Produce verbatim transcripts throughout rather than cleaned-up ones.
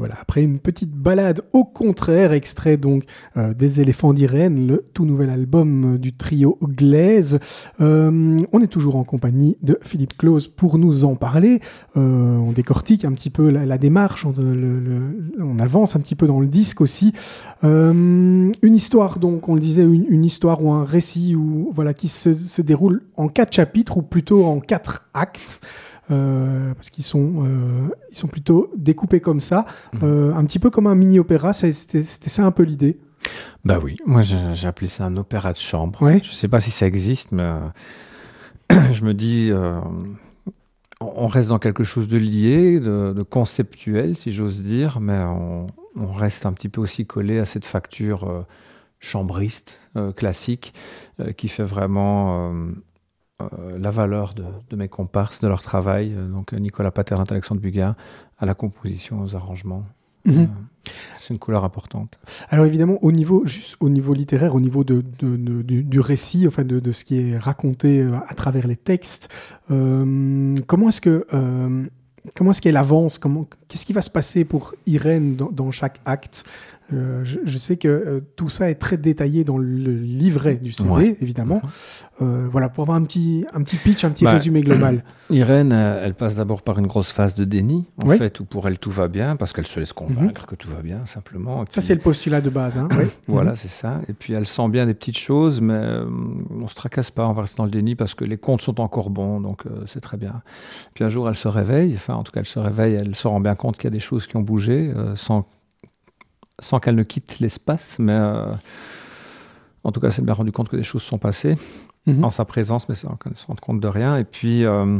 voilà, après une petite balade au contraire, extrait donc euh, des Éléphants d'Irène, le tout nouvel album du trio Glaise. Euh, on est toujours en compagnie de Philippe Claus pour nous en parler. Euh, on décortique un petit peu la, la démarche, on, le, le, on avance un petit peu dans le disque aussi. Euh, une histoire, donc, on le disait, une, une histoire ou un récit où, voilà, qui se, se déroule en quatre chapitres ou plutôt en quatre actes. Euh, parce qu'ils sont, euh, ils sont plutôt découpés comme ça, mmh. euh, un petit peu comme un mini-opéra, c'était, c'était ça un peu l'idée. Bah oui, moi j'ai, j'ai appelé ça un opéra de chambre. Ouais. Je sais pas si ça existe, mais euh, je me dis, euh, on reste dans quelque chose de lié, de, de conceptuel, si j'ose dire, mais on, on reste un petit peu aussi collé à cette facture euh, chambriste, euh, classique, euh, qui fait vraiment... Euh, Euh, la valeur de, de mes comparses, de leur travail, euh, donc Nicolas Patern, Alexandre Buguin, à la composition, aux arrangements. Mmh. Euh, c'est une couleur importante. Alors évidemment, au niveau, juste au niveau littéraire, au niveau de, de, de, du, du récit, enfin de, de ce qui est raconté à travers les textes, euh, comment est-ce que... Euh, Comment est-ce qu'elle avance? Comment, qu'est-ce qui va se passer pour Irène dans, dans chaque acte? euh, je, je sais que euh, tout ça est très détaillé dans le livret du C D, ouais. évidemment. Euh, voilà, pour avoir un petit, un petit pitch, un petit bah, résumé global. Irène, elle passe d'abord par une grosse phase de déni, en oui. fait, où pour elle tout va bien, parce qu'elle se laisse convaincre mm-hmm. que tout va bien, simplement. Ça, puis... c'est le postulat de base. Hein. oui. Voilà, mm-hmm. c'est ça. Et puis elle sent bien des petites choses, mais euh, on ne se tracasse pas, on va rester dans le déni, parce que les comptes sont encore bons, donc euh, c'est très bien. Puis un jour, elle se réveille, enfin, en tout cas, elle se réveille, elle se rend bien compte qu'il y a des choses qui ont bougé, euh, sans, sans qu'elle ne quitte l'espace, mais euh, en tout cas, elle s'est bien rendu compte que des choses sont passées. Mmh. En sa présence, mais sans qu'elle ne se rende compte de rien. Et puis, euh,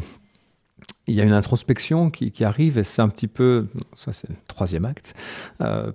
il y a une introspection qui, qui arrive, et c'est un petit peu, ça c'est le troisième acte, euh,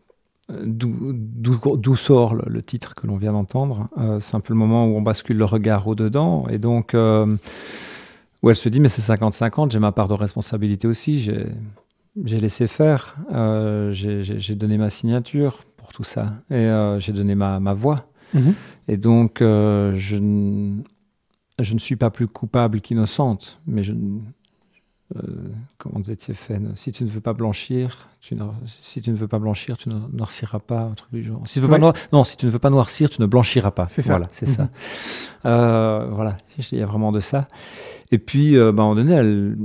d'où, d'où, d'où sort le, le titre que l'on vient d'entendre. Euh, c'est un peu le moment où on bascule le regard au-dedans, et donc, euh, où elle se dit, mais c'est cinquante cinquante, j'ai ma part de responsabilité aussi, j'ai, j'ai laissé faire, euh, j'ai, j'ai, j'ai donné ma signature pour tout ça, et euh, j'ai donné ma, ma voix. Mmh. Et donc, euh, je, n... je ne suis pas plus coupable qu'innocente, mais je, euh, comment disait Thiéphène, si tu ne veux pas blanchir, tu ne, si tu ne veux pas blanchir, tu ne noirciras pas, un truc du genre. Si tu veux ouais. pas noir... Non, si tu ne veux pas noircir, tu ne blanchiras pas. C'est ça. Voilà, c'est mmh. ça. Euh, voilà, il y a vraiment de ça. Et puis, euh, bah, à un moment donné, elle,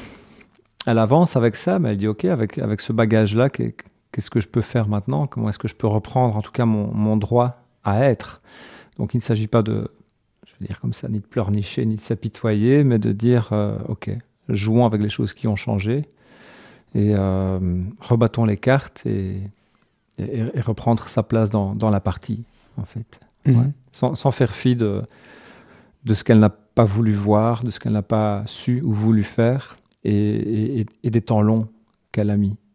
elle avance avec ça, mais elle dit, OK, avec, avec ce bagage-là, qu'est-ce que je peux faire maintenant? Comment est-ce que je peux reprendre, en tout cas, mon, mon droit à être. Donc il ne s'agit pas de, je veux dire comme ça, ni de pleurnicher, ni de s'apitoyer, mais de dire, euh, ok, jouons avec les choses qui ont changé, et euh, rebattons les cartes, et, et, et reprendre sa place dans, dans la partie, en fait. Mmh. Ouais. Sans, sans faire fi de, de ce qu'elle n'a pas voulu voir, de ce qu'elle n'a pas su ou voulu faire, et, et, et des temps longs qu'elle a mis.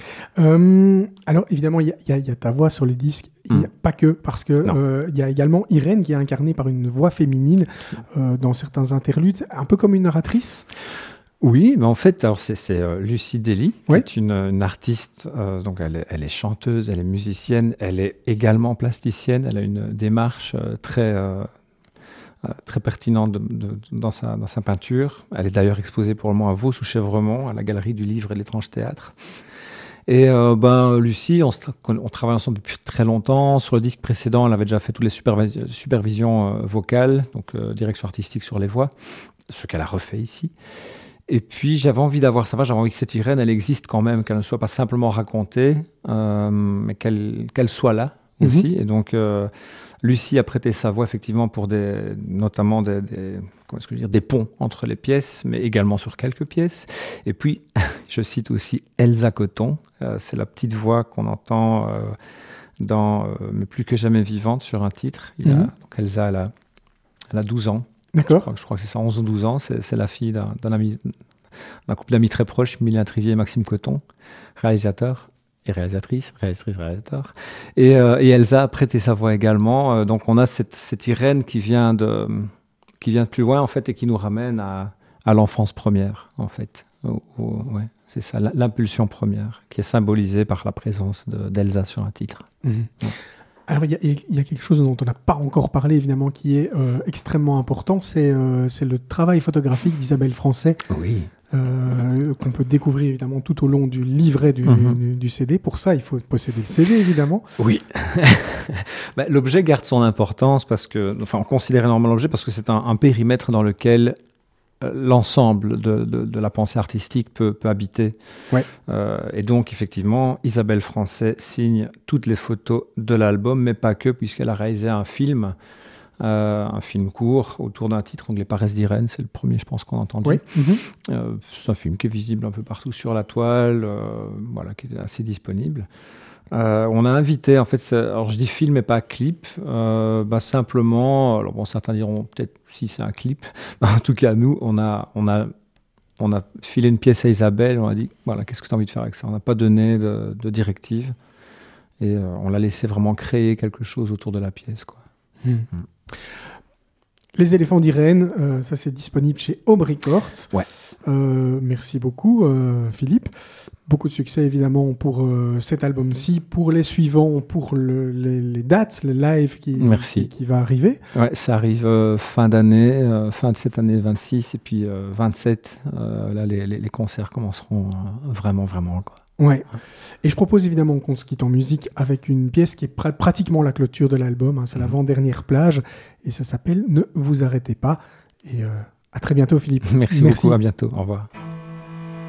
Euh, alors évidemment il y, y, y a ta voix sur le disque, mmh. et pas que, parce que il euh, y a également Irène qui est incarnée par une voix féminine euh, dans certains interludes, un peu comme une narratrice. Oui, mais en fait, alors c'est, c'est euh, Lucie Dely, ouais. qui est une, une artiste, euh, donc elle est, elle est chanteuse, elle est musicienne, elle est également plasticienne, elle a une démarche euh, très, euh, euh, très pertinente de, de, de, dans, sa, dans sa peinture. Elle est d'ailleurs exposée pour le moment à Vaux sous Chèvremont, à la Galerie du Livre et de l'Étrange Théâtre. Et euh, ben, Lucie, on, on travaille ensemble depuis très longtemps. Sur le disque précédent, elle avait déjà fait toutes les supervis- supervisions euh, vocales, donc euh, direction artistique sur les voix, ce qu'elle a refait ici. Et puis, j'avais envie d'avoir ça, j'avais envie que cette Irène, elle existe quand même, qu'elle ne soit pas simplement racontée, euh, mais qu'elle, qu'elle soit là mm-hmm. aussi. Et donc, euh, Lucie a prêté sa voix, effectivement, pour des, notamment des, des, comment est-ce que je veux dire, des ponts entre les pièces, mais également sur quelques pièces. Et puis, je cite aussi Elsa Coton. Euh, c'est la petite voix qu'on entend euh, dans euh, « Mais plus que jamais vivante » sur un titre. Il y a, mm-hmm. donc Elsa, elle a, elle a douze ans. D'accord. Je crois, je crois que c'est ça, onze ou douze ans. C'est, c'est la fille d'un, d'un, ami, d'un couple d'amis très proches, Mylène Trivier et Maxime Coton, réalisateur et réalisatrice, réalisatrice, réalisateur. Et, euh, et Elsa a prêté sa voix également. Euh, donc on a cette, cette Irène qui vient, de, qui vient de plus loin, en fait, et qui nous ramène à, à l'enfance première, en fait. Au, au, ouais, c'est ça, l'impulsion première, qui est symbolisée par la présence de, d'Elsa sur un titre. Mmh. Ouais. Alors, il y, y a quelque chose dont on n'a pas encore parlé, évidemment, qui est euh, extrêmement important, c'est, euh, c'est le travail photographique d'Isabelle Francet. Oui. Euh, qu'on peut découvrir évidemment tout au long du livret du, mm-hmm. du, du C D. Pour ça, il faut posséder le C D, évidemment. Oui. bah, l'objet garde son importance parce que, enfin, on considère énormément l'objet parce que c'est un, un périmètre dans lequel euh, l'ensemble de, de, de la pensée artistique peut, peut habiter. Ouais. Euh, et donc, effectivement, Isabelle Francet signe toutes les photos de l'album, mais pas que, puisqu'elle a réalisé un film. Euh, un film court autour d'un titre anglais, Paresse d'Irène, c'est le premier, je pense, qu'on a entendu. Oui. Mm-hmm. Euh, c'est un film qui est visible un peu partout sur la toile, euh, voilà, qui est assez disponible. Euh, on a invité, en fait, alors je dis film et pas clip, euh, bah simplement, alors bon, certains diront peut-être si c'est un clip, en tout cas, nous, on a, on a, on a filé une pièce à Isabelle, on a dit, voilà, qu'est-ce que tu as envie de faire avec ça ? On n'a pas donné de, de directive et euh, on l'a laissé vraiment créer quelque chose autour de la pièce, quoi. Mmh. Mmh. Les éléphants d'Irène, euh, ça c'est disponible chez Home Records. Ouais. Euh, merci beaucoup euh, Philippe. Beaucoup de succès évidemment pour euh, cet album-ci, pour les suivants, pour le, les, les dates, le live qui, qui, qui va arriver. Ouais, ça arrive euh, fin d'année, euh, fin de cette année vingt-six et puis euh, vingt-sept. Euh, là les, les, les concerts commenceront euh, vraiment vraiment quoi. Ouais. Et je propose évidemment qu'on se quitte en musique avec une pièce qui est pr- pratiquement la clôture de l'album. Hein, c'est mmh. l'avant-dernière plage et ça s'appelle Ne vous arrêtez pas. Et euh, à très bientôt, Philippe. Merci, Merci beaucoup, à bientôt. Au revoir.